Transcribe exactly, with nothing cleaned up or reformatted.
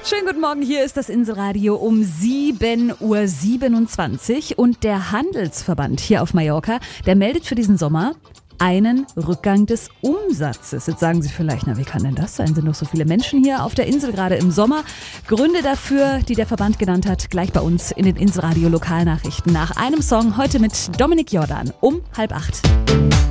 Schönen guten Morgen, hier ist das Inselradio um sieben Uhr siebenundzwanzig und der Handelsverband hier auf Mallorca, der meldet für diesen Sommer einen Rückgang des Umsatzes. Jetzt sagen Sie vielleicht, na wie kann denn das sein? Sind doch so viele Menschen hier auf der Insel, gerade im Sommer. Gründe dafür, die der Verband genannt hat, gleich bei uns in den Inselradio Lokalnachrichten. Nach einem Song heute mit Dominik Jordan um halb acht.